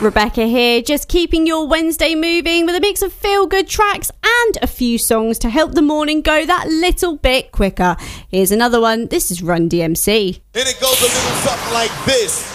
Rebecca here, just keeping your Wednesday moving with a mix of feel-good tracks and a few songs to help the morning go that little bit quicker. Here's another one. This is Run DMC. And it goes a little something like this.